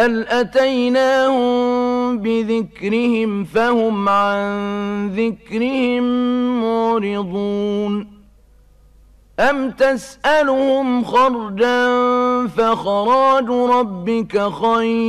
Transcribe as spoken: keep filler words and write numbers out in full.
بل أتيناهم بذكرهم فهم عن ذكرهم معرضون أم تسألهم خرجا فخراج ربك خير